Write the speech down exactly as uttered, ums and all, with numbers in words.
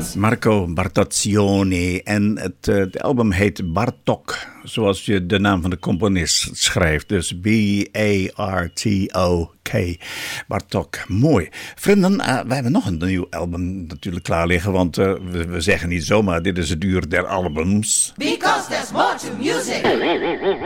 Marco Bartaccioni. En het, uh, het album heet Bartok, zoals je de naam van de componist schrijft. Dus B A R T O K. Bartok. Mooi. Vrienden, uh, wij hebben nog een nieuw album natuurlijk klaar liggen. Want uh, we, we zeggen niet zomaar, dit is het uur der albums. Because there's more to music.